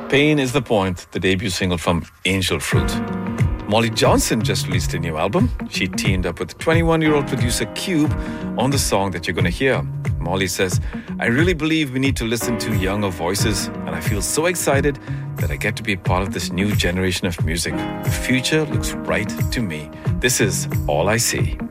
Pain is the Point, the debut single from Angel Fruit. Molly Johnson just released a new album. She teamed up with 21-year-old producer Cube on the song that you're going to hear. Molly says, I really believe we need to listen to younger voices, and I feel so excited that I get to be a part of this new generation of music. The future looks bright to me. This is All I See.